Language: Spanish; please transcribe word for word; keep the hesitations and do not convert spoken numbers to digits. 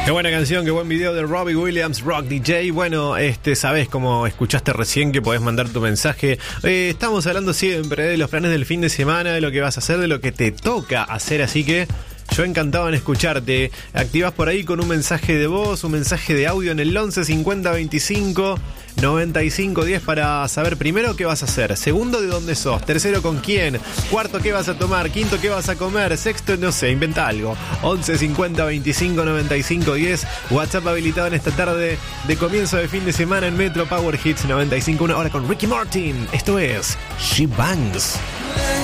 Qué buena canción, qué buen video de Robbie Williams, Rock D J. Bueno, este, sabés, como escuchaste recién, que podés mandar tu mensaje. Eh, estamos hablando siempre de los planes del fin de semana, de lo que vas a hacer, de lo que te toca hacer, así que yo encantado en escucharte. Activás por ahí con un mensaje de voz, un mensaje de audio en el once cincuenta veinticinco noventa y cinco diez para saber primero qué vas a hacer, segundo de dónde sos, tercero con quién, cuarto qué vas a tomar, quinto qué vas a comer, sexto no sé, inventa algo. once cincuenta veinticinco noventa y cinco diez, WhatsApp habilitado en esta tarde de comienzo de fin de semana en Metro Power Hits noventa y cinco punto uno, ahora con Ricky Martin. Esto es She Bangs.